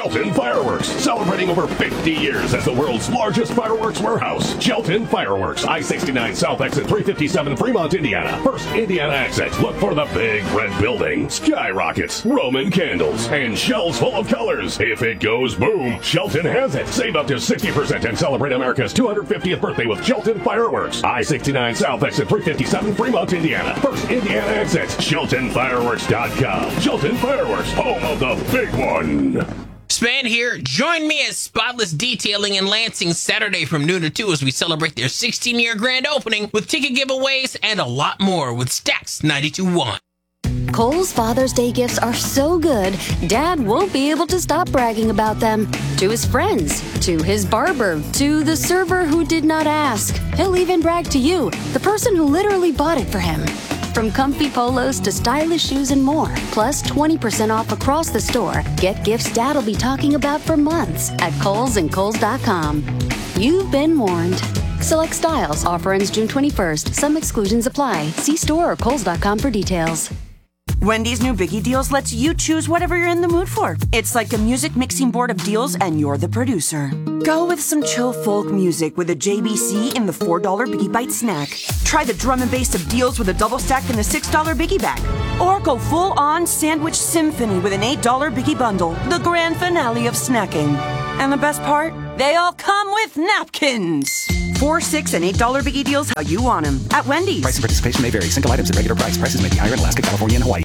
Shelton Fireworks, celebrating over 50 years as the world's largest fireworks warehouse. Shelton Fireworks, I-69 South exit 357, Fremont, Indiana. First Indiana exit. Look for the big red building, skyrockets, Roman candles, and shells full of colors. If it goes boom, Shelton has it. Save up to 60% and celebrate America's 250th birthday with Shelton Fireworks. I-69 South exit 357, Fremont, Indiana. First Indiana exit. SheltonFireworks.com. Shelton Fireworks, home of the big one. Span here. Join me at Spotless Detailing in Lansing Saturday from noon to 2 as we celebrate their 16-year grand opening with ticket giveaways and a lot more with Stacks 92.1. Kohl's Father's Day gifts are so good, Dad won't be able to stop bragging about them. To his friends, to his barber, to the server who did not ask. He'll even brag to you, the person who literally bought it for him. From comfy polos to stylish shoes and more, plus 20% off across the store. Get gifts Dad'll be talking about for months at Kohl's and Kohl's.com. You've been warned. Select styles. Offer ends June 21st. Some exclusions apply. See store or Kohl's.com for details. Wendy's new Biggie Deals lets you choose whatever you're in the mood for. It's like a music mixing board of deals, and you're the producer. Go with some chill folk music with a JBC in the $4 Biggie Bite snack. Try the drum and bass of deals with a double stack in the $6 Biggie bag. Or go full-on sandwich symphony with an $8 Biggie bundle, the grand finale of snacking. And the best part? They all come with napkins. $4, $6, and $8 Biggie Deals how you want them at Wendy's. Price and participation may vary. Single items at regular price. Prices may be higher in Alaska, California, and Hawaii.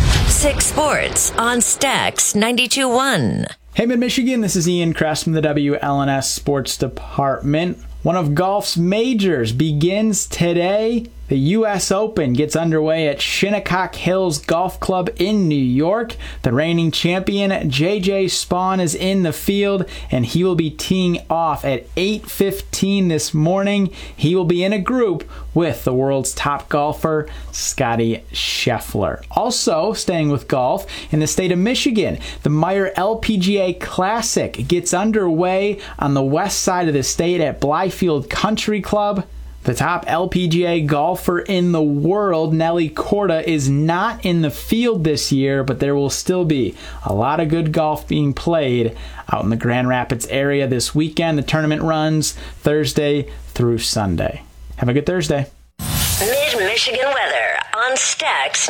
6 Sports on Stacks 92.1. Hey, Mid-Michigan, this is Ian Kress from the WLNS Sports Department. One of golf's majors begins today. The U.S. Open gets underway at Shinnecock Hills Golf Club in New York. The reigning champion, J.J. Spaun, is in the field, and he will be teeing off at 8:15 this morning. He will be in a group with the world's top golfer, Scotty Scheffler. Also, staying with golf, in the state of Michigan, the Meyer LPGA Classic gets underway on the west side of the state at Blyfield Country Club. The top LPGA golfer in the world, Nelly Korda, is not in the field this year, but there will still be a lot of good golf being played out in the Grand Rapids area this weekend. The tournament runs Thursday through Sunday. Have a good Thursday. Mid-Michigan weather on Stacks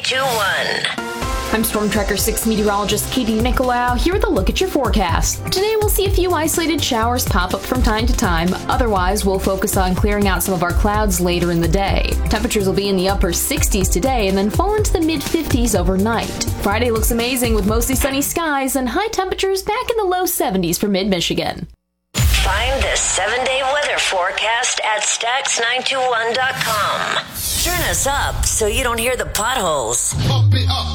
92.1. I'm Storm Tracker 6 meteorologist Katie Nicolau here with a look at your forecast. Today we'll see a few isolated showers pop up from time to time. Otherwise, we'll focus on clearing out some of our clouds later in the day. Temperatures will be in the upper 60s today and then fall into the mid-50s overnight. Friday looks amazing with mostly sunny skies and high temperatures back in the low 70s for mid-Michigan. Find the 7-day weather forecast at Stacks921.com. Turn us up so you don't hear the potholes. Pump it up.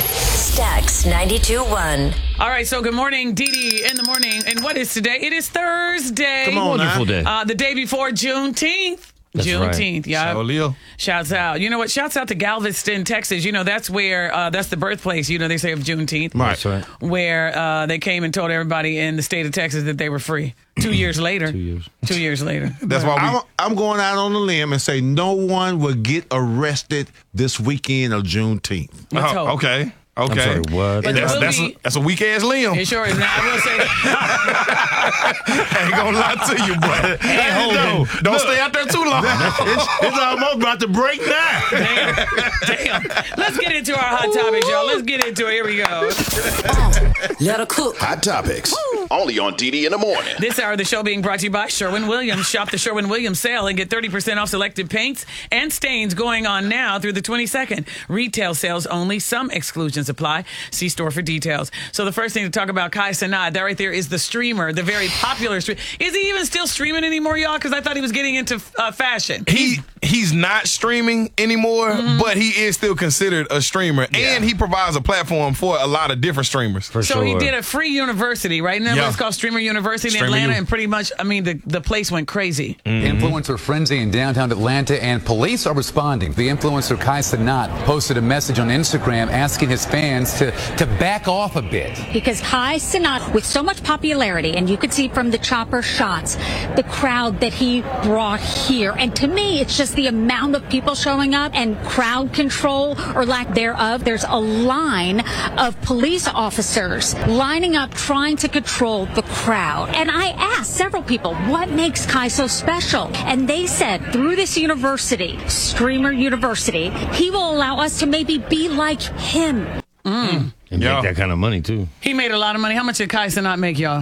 Stacks 92.1. All right, so good morning, Dee Dee in the morning. And what is today? It is Thursday. Come on, wonderful day. The day before Juneteenth. That's Juneteenth, right. yeah. So Leo. Shouts out. You know what? Shouts out to Galveston, Texas. You know, that's where, that's the birthplace, you know, they say of Juneteenth. Right. That's right. Where they came and told everybody in the state of Texas that they were free. 2 years later. 2 years. 2 years later. That's why I'm going out on a limb and say no one will get arrested this weekend of Juneteenth. Let's hope. Okay. I'm sorry, what? But That's a weak ass limb. It sure is. Now, I will say I ain't gonna lie to you, boy. Don't stay out there too long. It's almost about to break now. Damn. Let's get into our hot topics, y'all. Let's get into it. Here we go. Let her cook. Hot topics. Only on DD in the morning. This hour of the show being brought to you by Sherwin-Williams. Shop the Sherwin-Williams sale and get 30% off selected paints and stains going on now through the 22nd. Retail sales only. Some exclusions apply. See store for details. So the first thing to talk about, Kai Cenat, that right there is the streamer, the very popular streamer. Is he even still streaming anymore, y'all? Because I thought he was getting into fashion. He's not streaming anymore, but he is still considered a streamer. Yeah. And he provides a platform for a lot of different streamers. So he did a free university, right? And it's called Streamer University in Atlanta. And pretty much, I mean, the place went crazy. Influencer frenzy in downtown Atlanta, and police are responding. The influencer Kai Cenat posted a message on Instagram asking his fans to back off a bit. Because Kai Cenat, with so much popularity, and you could see from the chopper shots, the crowd that he brought here. And to me, it's just the amount of people showing up and crowd control or lack thereof. There's a line of police officers lining up trying to control the crowd. And I asked several people, what makes Kai so special? And they said, through this university, Streamer University, he will allow us to maybe be like him. And make that kind of money, too. He made a lot of money. How much did Kai Cenat make, y'all?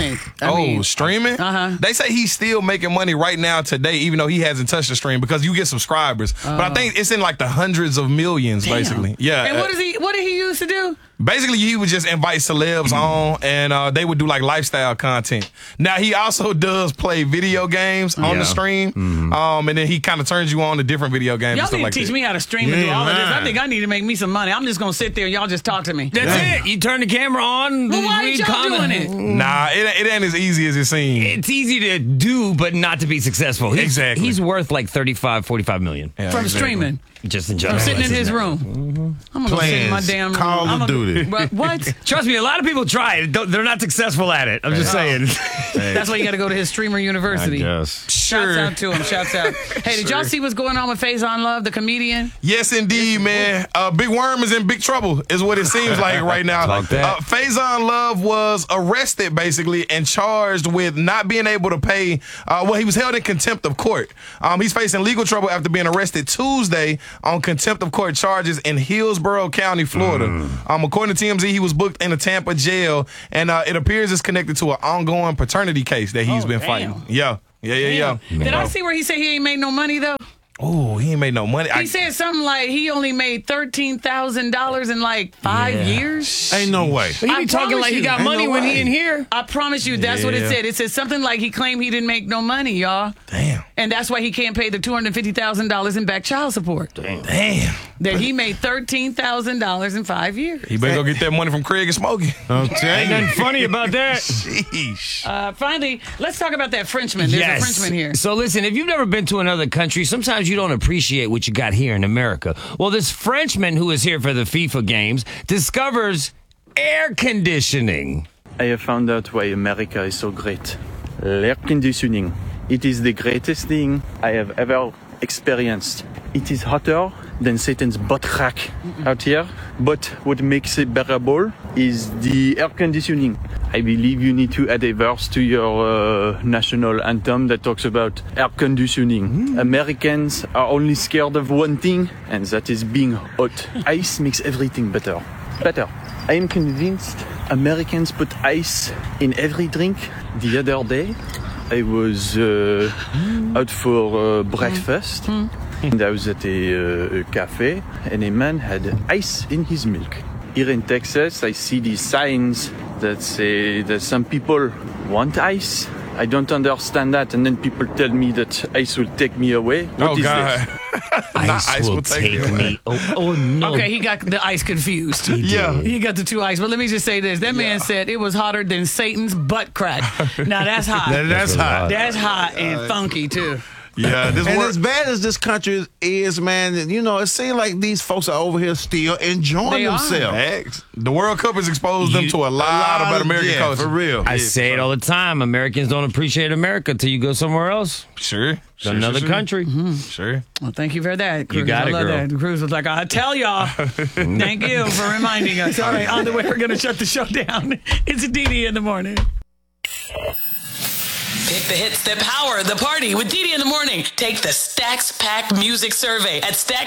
I mean, streaming? They say he's still making money right now today, even though he hasn't touched the stream, because you get subscribers. But I think it's in like the hundreds of millions, basically. Yeah. And what did he used to do? Basically, he would just invite celebs on, and they would do like lifestyle content. Now, he also does play video games on the stream, and then he kind of turns you on to different video games. Y'all and stuff need like to teach that. me how to stream and do all of this. I think I need to make me some money. I'm just going to sit there and y'all just talk to me. That's it. You turn the camera on. Well, why ain't y'all doing it? Nah, it ain't as easy as it seems. It's easy to do, but not to be successful. Exactly. He's worth like 45 million. From streaming. Just in general. I'm sitting in his room. I'm going to sit in my damn room. Call of Duty. What? Trust me, a lot of people try it. They're not successful at it. I'm just saying. That's why you got to go to his Streamer University. I guess. Shouts out to him. Shouts out. Hey, did y'all see what's going on with Faison Love, the comedian? Yes, indeed, man. Big Worm is in big trouble, is what it seems like right now. Like that. Faison Love was arrested, basically, and charged with not being able to pay. He was held in contempt of court. He's facing legal trouble after being arrested Tuesday on contempt of court charges in Hillsborough County, Florida. According to TMZ, he was booked in a Tampa jail, and it appears it's connected to an ongoing paternity case that he's been fighting. Yeah. Did I see where he said he ain't made no money, though? Oh, he ain't made no money. He said something like he only made $13,000 in like 5 years. Ain't no way. But he be talking like he got money when he in here. I promise you, that's what it said. It said something like he claimed he didn't make no money, y'all. Damn. And that's why he can't pay the $250,000 in back child support. Damn. That he made $13,000 in 5 years. He better go get that money from Craig and Smokey. Ain't nothing funny about that. Sheesh. Finally, let's talk about that Frenchman. There's a Frenchman here. So listen, if you've never been to another country, sometimes you don't appreciate what you got here in America. Well, this Frenchman who is here for the FIFA games discovers air conditioning. I have found out why America is so great. Air conditioning. It is the greatest thing I have ever experienced. It is hotter than Satan's butt crack out here. But what makes it bearable is the air conditioning. I believe you need to add a verse to your national anthem that talks about air conditioning. Americans are only scared of one thing, and that is being hot. Ice makes everything better. I am convinced Americans put ice in every drink. The other day, I was out for breakfast, and I was at a cafe, and a man had ice in his milk. Here in Texas, I see these signs that say that some people want ice. I don't understand that, and then people tell me that ice will take me away. What is God. Ice will take me. Oh, no. Okay, he got the ice confused. He got the two ice. But let me just say this. That man said it was hotter than Satan's butt crack. Now, that's hot. That's hot. That's hot and funky, too. Yeah, and as bad as this country is, man, you know, it seems like these folks are over here still enjoying themselves. The World Cup has exposed them to a lot of American culture. For real. I say it all the time. Americans don't appreciate America till you go somewhere else. Sure. Another country. Sure. Well, thank you for that, Cruz. You got it, I love girl. that. Cruz was like, I tell y'all. Thank you for reminding us. All right, on the way, we're going to shut the show down. It's Didi in the morning. Pick the hits that power the party with Didi in the morning. Take the Stacks Pack Music Survey at Stacks.